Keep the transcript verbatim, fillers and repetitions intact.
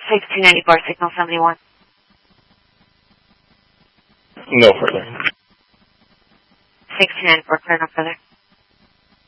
six two nine four, signal seventy-one. No further. six two nine four, clear no further.